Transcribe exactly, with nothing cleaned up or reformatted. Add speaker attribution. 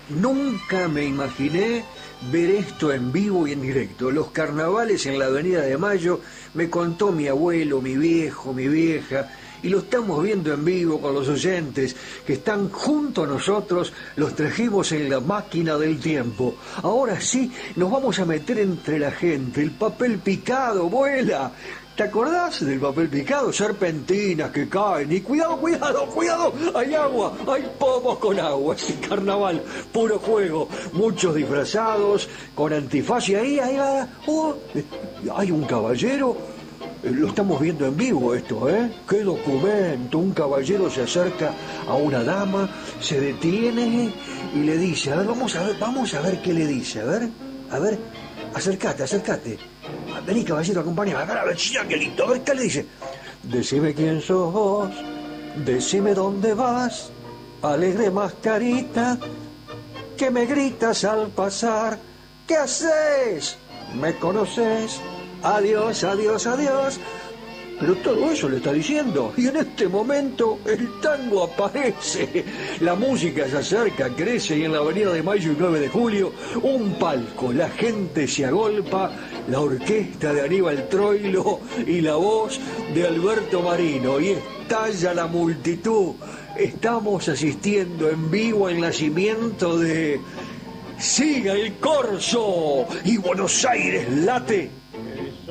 Speaker 1: Nunca me imaginé ver esto en vivo y en directo. Los carnavales en la Avenida de Mayo me contó mi abuelo, mi viejo, mi vieja, y lo estamos viendo en vivo con los oyentes que están junto a nosotros. Los trajimos en la máquina del tiempo. Ahora sí, nos vamos a meter entre la gente. El papel picado vuela. ¿Te acordás del papel picado? Serpentinas que caen. Y cuidado, cuidado, cuidado. Hay agua, hay pomos con agua. Es carnaval, puro juego. Muchos disfrazados, con antifaz. Y ahí, ahí va. Oh, hay un caballero. Lo estamos viendo en vivo esto, ¿eh? ¡Qué documento! Un caballero se acerca a una dama, se detiene y le dice, a ver, vamos a ver, vamos a ver qué le dice, a ver, a ver, acércate, acércate. Vení, caballero, acompáñame, a ver, a ver, angelito, a ver qué le dice. Decime quién sos vos, decime dónde vas, alegre mascarita, que me gritas al pasar. ¿Qué haces? ¿Me conoces? Adiós, adiós, adiós. Pero todo eso le está diciendo. Y en este momento el tango aparece. La música se acerca, crece y en la Avenida de Mayo y nueve de julio, un palco. La gente se agolpa, la orquesta de Aníbal Troilo y la voz de Alberto Marino. Y estalla la multitud. Estamos asistiendo en vivo al nacimiento de... ¡Siga el corso! Y Buenos Aires late